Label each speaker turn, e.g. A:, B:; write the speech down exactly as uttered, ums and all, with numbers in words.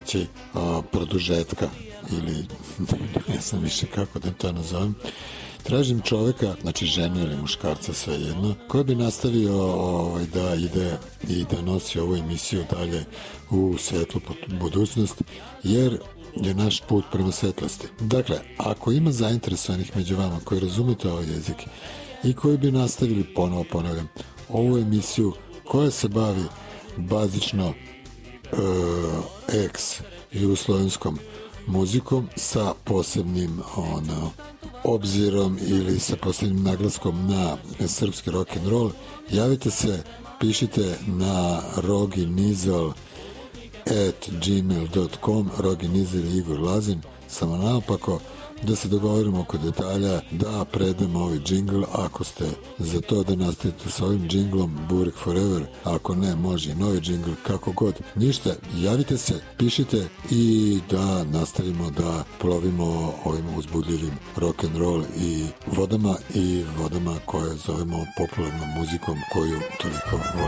A: reći a, produžetka ili ne znam više kako da to nazovem. Tražim čoveka, znači ženu ili muškarca, svejedno, koji bi nastavio ovaj, da ide i da nosi ovu emisiju dalje u svetlu budućnost, jer je naš put prema svetlosti. Dakle, ako ima zainteresovanih među vama koji razumete ovaj jezik i koji bi nastavili, ponovo ponavljam, ovu emisiju koja se bavi bazično uh, ex jugoslovenskom muzikom sa posebnim ono, obzirom ili sa posebnim naglaskom na srpski rock and roll, javite se, pišite na roginizal at gmail dot com, roginizal i Igor Lazin, samo naopako, da se dogovorimo oko detalja, da predamo ovaj džingl, ako ste za to da nastavite s ovim džinglom Burek Forever, ako ne, može i novi džingl, kako god. Ništa, javite se, pišite i da nastavimo da plovimo ovim uzbudljivim rock and roll i vodama i vodama koje zovemo popularnom muzikom koju toliko volimo.